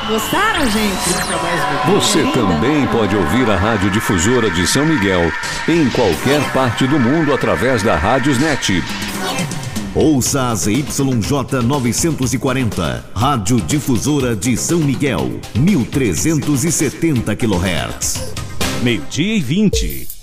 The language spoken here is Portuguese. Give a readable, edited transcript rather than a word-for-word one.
Gostaram, gente? Você também pode ouvir a Rádio Difusora de São Miguel em qualquer parte do mundo através da Rádiosnet. Ouça a ZYJ 940, Rádio Difusora de São Miguel, 1370 kHz. 12:20.